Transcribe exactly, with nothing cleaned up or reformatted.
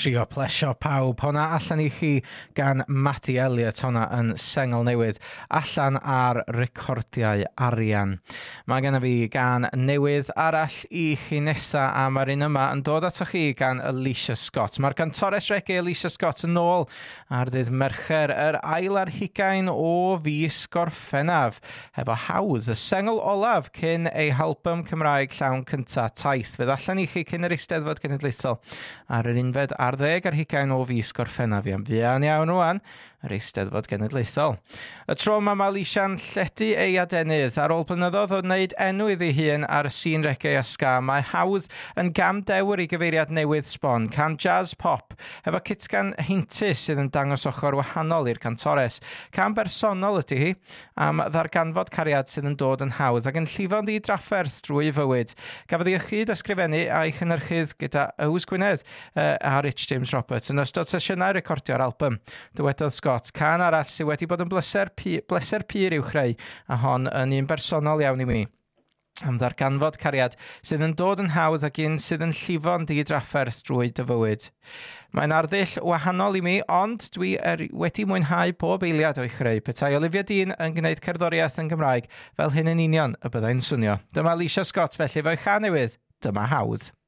trio plesio pawb, honna allan i chi gan Matty Elliott, honna yn sengl newydd, allan ar recordiau arian. Mae genna fi gan newydd arall i chi nesa, a mae'r un yma yn dod ato chi gan Alicia Scott. Mae'r gantores reggae Alicia Scott yn ôl ar ddydd Mercher, yr ail ar hugain o fis Gorffennaf, hefo hawdd, y sengl olaf cyn ei halbum Cymraeg llawn cynta taith. Fydd allan i chi cyn yr Eisteddfod Genedlaethol ar yr unfed ar ddeg ar hugain o fis Gorffennaf. Iawn fuan iawn rwan, yr Eisteddfod Genedlaethol. Y tro mae Alicia'n lledu ei adenydd ar ôl blynyddoedd o wneud enw iddi hun ar y sîn reggae a ska. Mae hawdd yn gam dewr i gyfeiriad newydd sbon, can jazz pop, efo citgan heintus sydd yn dangos ochr wahanol i'r cantores. Can bersonol ydy hi, am ddarganfod cariad sydd yn dod yn hawdd ac yn llifo'n ddi-drafferth drwy fywyd. Gafodd ei ychyd ysgrifennu a'i chynhyrchydd gyda Owys Gwynedd uh, a Rich James Roberts yn ystod sesiynau recordio'r album. Dywedodd Scott, can arall sydd wedi bod yn bleser, pu bleser pur i'w chreu, a hon yn un bersonol iawn i mi. Am ddarganfod cariad sydd yn dod yn hawdd ac un sydd yn llifo'n di-drafferth drwy dy fywyd. Mae'n arddull wahanol i mi, ond dwi er wedi mwynhau pob eiliad o'i chreu. Petai Olivia Dean yn gwneud cerddoriaeth yn Gymraeg fel hyn yn union y byddai'n swnio. Dyma Alicia Scott felly fo'i chan newydd, dyma hawdd.